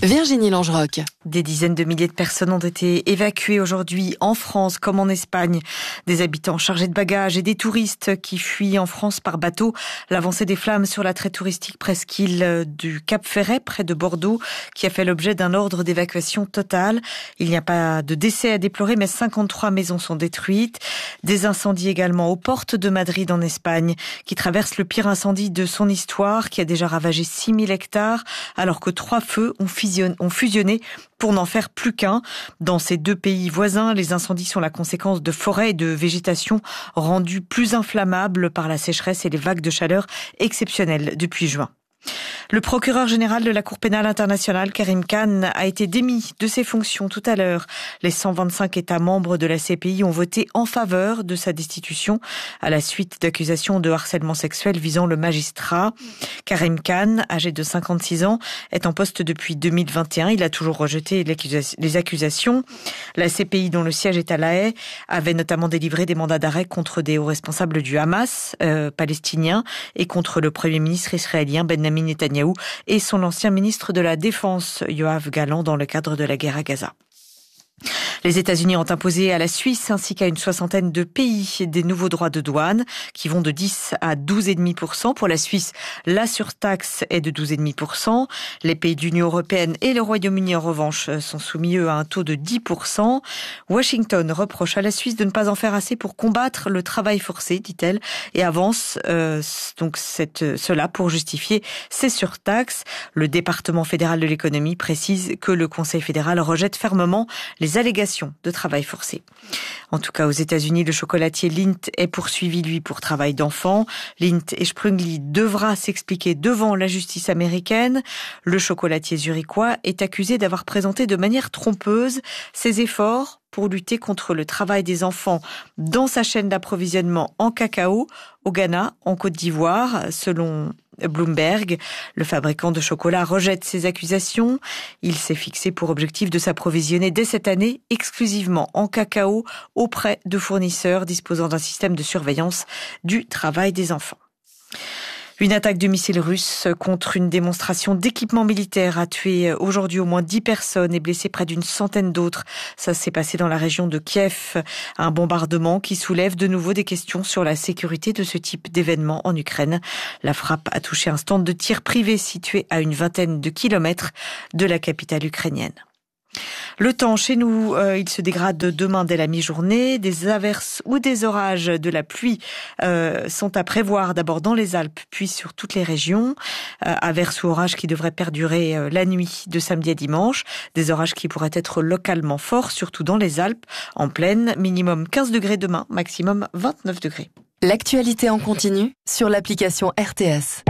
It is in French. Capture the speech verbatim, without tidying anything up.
Virginie Langeroc. Des dizaines de milliers de personnes ont été évacuées aujourd'hui en France comme en Espagne. Des habitants chargés de bagages et des touristes qui fuient en France par bateau. L'avancée des flammes sur la très touristique presqu'île du Cap Ferret, près de Bordeaux, qui a fait l'objet d'un ordre d'évacuation total. Il n'y a pas de décès à déplorer, mais cinquante-trois maisons sont détruites. Des incendies également aux portes de Madrid en Espagne, qui traverse le pire incendie de son histoire, qui a déjà ravagé six mille hectares, alors que trois feux ont fusionné ont fusionné pour n'en faire plus qu'un. Dans ces deux pays voisins, les incendies sont la conséquence de forêts et de végétation rendues plus inflammables par la sécheresse et les vagues de chaleur exceptionnelles depuis juin. Le procureur général de la Cour pénale internationale, Karim Khan, a été démis de ses fonctions tout à l'heure. Les cent vingt-cinq États membres de la C P I ont voté en faveur de sa destitution à la suite d'accusations de harcèlement sexuel visant le magistrat. Karim Khan, âgé de cinquante-six ans, est en poste depuis deux mille vingt et un. Il a toujours rejeté les accusations. La C P I, dont le siège est à La Haye, avait notamment délivré des mandats d'arrêt contre des hauts responsables du Hamas euh, palestinien et contre le premier ministre israélien Benjamin Netanyahou et son ancien ministre de la Défense, Yoav Gallant, dans le cadre de la guerre à Gaza. Les États-Unis ont imposé à la Suisse ainsi qu'à une soixantaine de pays des nouveaux droits de douane qui vont de dix à douze virgule cinq pour cent. Pour la Suisse, la surtaxe est de douze virgule cinq pour cent. Les pays de l'Union européenne et le Royaume-Uni, en revanche, sont soumis eux à un taux de dix pour cent. Washington reproche à la Suisse de ne pas en faire assez pour combattre le travail forcé, dit-elle, et avance euh, donc cette, cela pour justifier ces surtaxes. Le département fédéral de l'économie précise que le Conseil fédéral rejette fermement les allégations de travail forcé. En tout cas, aux États-Unis, le chocolatier Lindt est poursuivi, lui, pour travail d'enfant. Lindt et Sprüngli devra s'expliquer devant la justice américaine. Le chocolatier zurichois est accusé d'avoir présenté de manière trompeuse ses efforts pour lutter contre le travail des enfants dans sa chaîne d'approvisionnement en cacao au Ghana, en Côte d'Ivoire, selon Bloomberg. Le fabricant de chocolat rejette ces accusations. Il s'est fixé pour objectif de s'approvisionner dès cette année exclusivement en cacao auprès de fournisseurs disposant d'un système de surveillance du travail des enfants. Une attaque de missiles russes contre une démonstration d'équipement militaire a tué aujourd'hui au moins dix personnes et blessé près d'une centaine d'autres. Ça s'est passé dans la région de Kiev. Un bombardement qui soulève de nouveau des questions sur la sécurité de ce type d'événement en Ukraine. La frappe a touché un stand de tir privé situé à une vingtaine de kilomètres de la capitale ukrainienne. Le temps chez nous, euh, il se dégrade demain dès la mi-journée. Des averses ou des orages, de la pluie euh, sont à prévoir d'abord dans les Alpes, puis sur toutes les régions. Euh, averses ou orages qui devraient perdurer euh, la nuit de samedi à dimanche. Des orages qui pourraient être localement forts, surtout dans les Alpes. En plaine, minimum quinze degrés demain, maximum vingt-neuf degrés. L'actualité en continu sur l'application R T S.